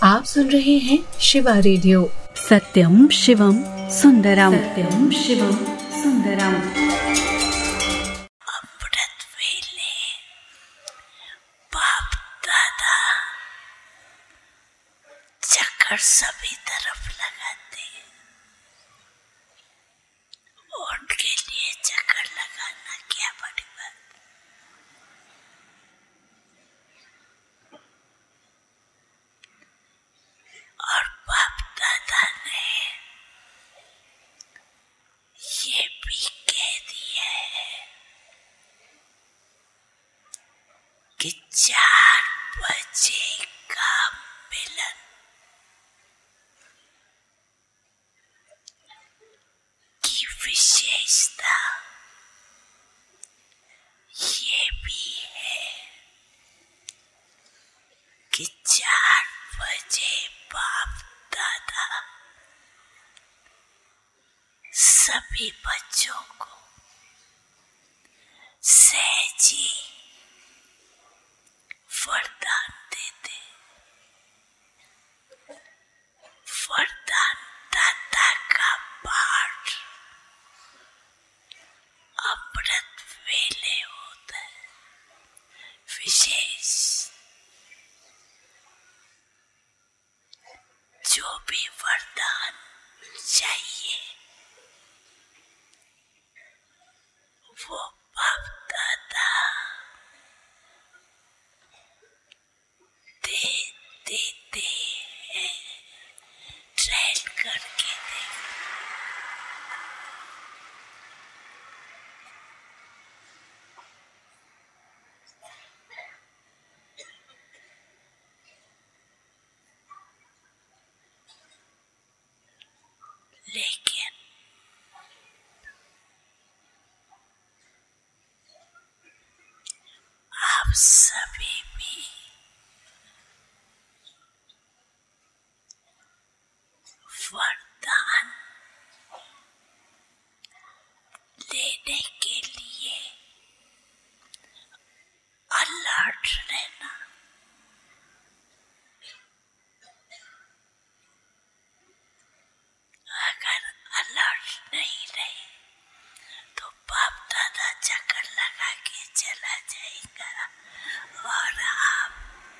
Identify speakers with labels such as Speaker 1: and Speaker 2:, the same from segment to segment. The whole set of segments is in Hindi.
Speaker 1: आप सुन रहे हैं शिवा रेडियो।
Speaker 2: सत्यम शिवम सुंदरम, सत्यम शिवम सुंदरम।
Speaker 3: अमृत वेले बाप दादा चक्कर सभी तरफ लगाते, उनके लिए चक्कर लगाना क्या बड़ी बात। और बाप दादा ने ये भी कह दिया है कि 4 बजे का मिलन की विशेषता ये भी है कि 4 बजे बाप दादा सभी बच्चों को सहजी वरदान देते। वरदान दाता का पाठ अमृत वेले होता है विशेष। जो भी वरदान चाहिए वो बाप दादा दे देते हैं। ट्रेन करके देख। लेकिन आप सभी भी वरदान लेने के लिए अलर्ट रहना। अगर अलर्ट नहीं रहे तो बाप दादा चक्कर लगा के चला जाएगा और आप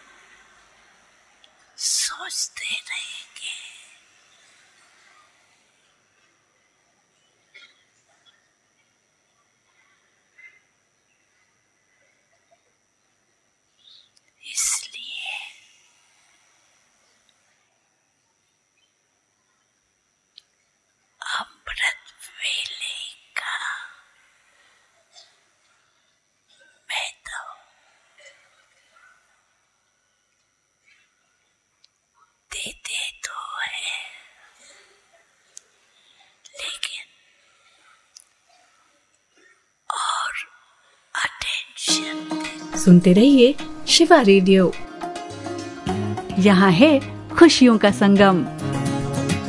Speaker 3: सोचते रहेंगे इसलिए अमृत वेले का मैं तो देते तो है, लेकिन और अटेंशन
Speaker 1: सुनते रहिए शिवा रेडियो।
Speaker 2: यहाँ है खुशियों का संगम।